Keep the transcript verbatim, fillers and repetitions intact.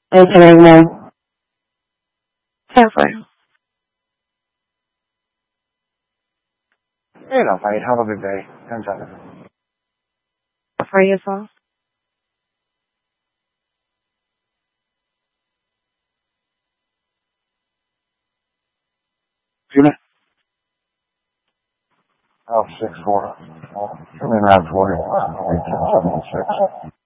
Anything more? Careful. You know, mate, have a good day. Ten seconds. For yourself. Unit? Oh, six four. Well, I mean, around forty-one. Six.